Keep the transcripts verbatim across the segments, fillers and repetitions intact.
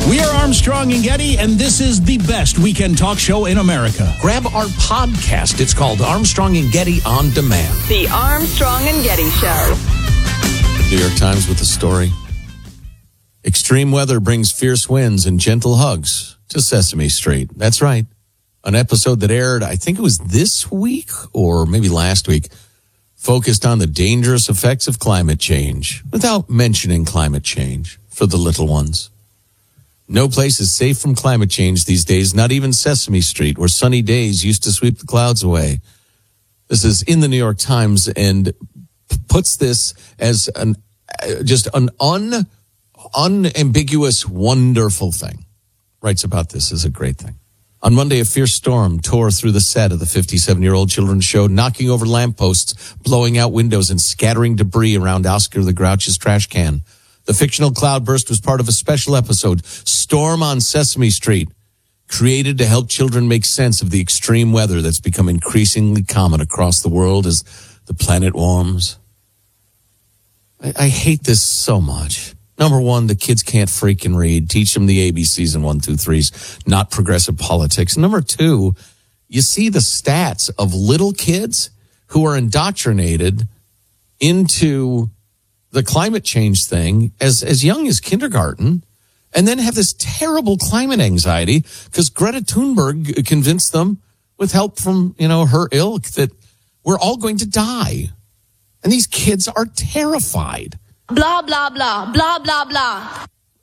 We are Armstrong and Getty, and this is the best weekend talk show in America. Grab our podcast. It's called Armstrong and Getty On Demand. The Armstrong and Getty Show. New York Times with the story. Extreme weather brings fierce winds and gentle hugs to Sesame Street. That's right. An episode that aired, I think it was this week or maybe last week, focused on the dangerous effects of climate change without mentioning climate change for the little ones. No place is safe from climate change these days, not even Sesame Street, where sunny days used to sweep the clouds away. This is in the New York Times and puts this as an just an un, unambiguous, wonderful thing. Writes about this as a great thing. On Monday, a fierce storm tore through the set of the fifty-seven-year-old children's show, knocking over lampposts, blowing out windows, and scattering debris around Oscar the Grouch's trash can. The fictional cloudburst was part of a special episode, Storm on Sesame Street, created to help children make sense of the extreme weather that's become increasingly common across the world as the planet warms. I, I hate this so much. Number one, the kids can't freaking read. Teach them the A B Cs and one, two, threes, not progressive politics. Number two, you see the stats of little kids who are indoctrinated into the climate change thing as, as young as kindergarten, and then have this terrible climate anxiety because Greta Thunberg convinced them with help from, you know, her ilk that we're all going to die. And these kids are terrified. Blah, blah, blah, blah, blah, blah.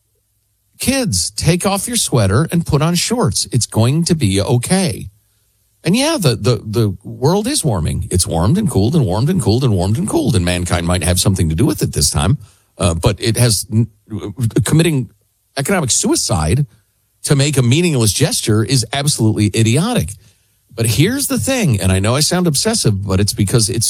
Kids, take off your sweater and put on shorts. It's going to be okay. And yeah, the, the, the world is warming. It's warmed and cooled and warmed and cooled and warmed and cooled, and mankind might have something to do with it this time. Uh, but it has committing economic suicide to make a meaningless gesture is absolutely idiotic. But here's the thing, and I know I sound obsessive, but it's because it's